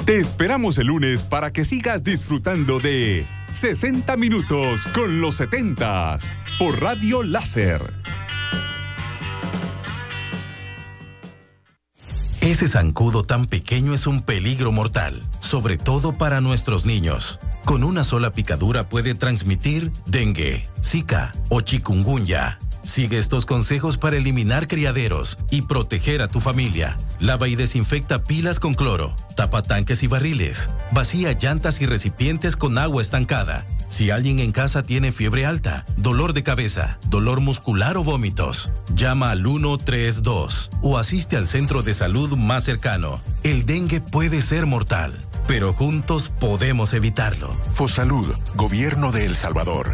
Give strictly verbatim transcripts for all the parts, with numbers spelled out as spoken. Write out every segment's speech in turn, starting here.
Te esperamos el lunes para que sigas disfrutando de sesenta minutos con los setentas por Radio Láser. Ese zancudo tan pequeño es un peligro mortal, sobre todo para nuestros niños. Con una sola picadura puede transmitir dengue, zika o chikungunya. Sigue estos consejos para eliminar criaderos y proteger a tu familia. Lava y desinfecta pilas con cloro. Tapa tanques y barriles. Vacía llantas y recipientes con agua estancada. Si alguien en casa tiene fiebre alta, dolor de cabeza, dolor muscular o vómitos, llama al uno tres dos o asiste al centro de salud más cercano. El dengue puede ser mortal, pero juntos podemos evitarlo. Fosalud, Gobierno de El Salvador.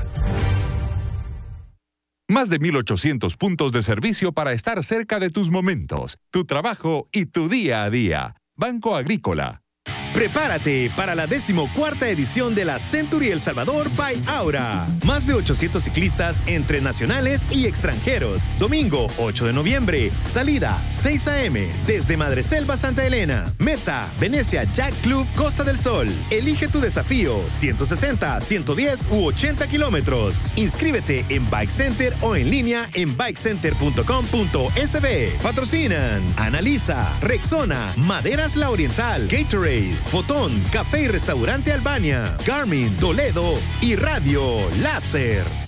Más de mil ochocientos puntos de servicio para estar cerca de tus momentos, tu trabajo y tu día a día. Banco Agrícola. Prepárate para la decimocuarta edición de la Century El Salvador by Aura. Más de ochocientos ciclistas entre nacionales y extranjeros. Domingo ocho de noviembre. Salida seis a eme desde Madreselva, Santa Elena. Meta, Venecia Yacht Club, Costa del Sol. Elige tu desafío, ciento sesenta, ciento diez u ochenta kilómetros. Inscríbete en Bike Center o en línea en bike center punto com punto es be. Patrocinan Analiza, Rexona, Maderas La Oriental, Gatorade, Fotón, Café y Restaurante Albania, Garmin, Toledo y Radio Láser.